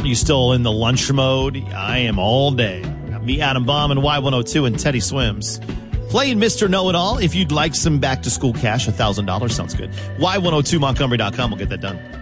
You still in the lunch mode? I am all day. Got me, Adam Baum, and Y102 and Teddy Swims. Playing Mr. Know-It-All. If you'd like some back-to-school cash, $1,000 sounds good. Y102Montgomery.com will get that done.